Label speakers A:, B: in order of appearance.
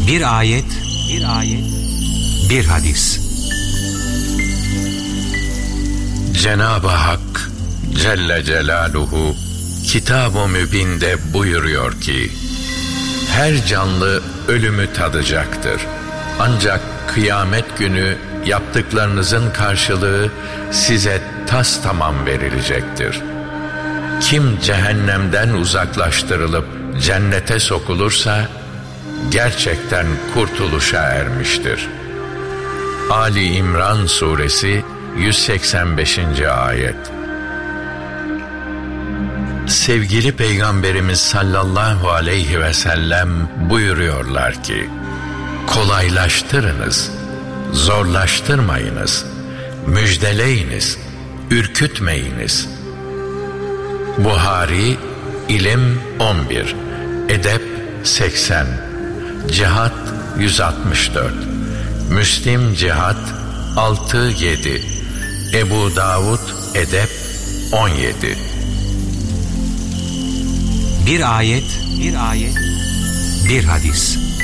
A: Bir ayet, bir hadis.
B: Cenab-ı Hak Celle Celaluhu Kitab-ı Mübin'de buyuruyor ki, her canlı ölümü tadacaktır. Ancak kıyamet günü yaptıklarınızın karşılığı size tamam verilecektir. Kim cehennemden uzaklaştırılıp cennete sokulursa gerçekten kurtuluşa ermiştir. Ali İmran Suresi 185. ayet. Sevgili Peygamberimiz sallallahu aleyhi ve sellem buyuruyorlar ki, kolaylaştırınız, zorlaştırmayınız, müjdeleyiniz, ürkütmeyiniz. Buhari İlim 11, Edep 80, Cihat 164, Müslim Cihat 6-7, Ebu Davud Edep 17.
A: Bir ayet, bir hadis.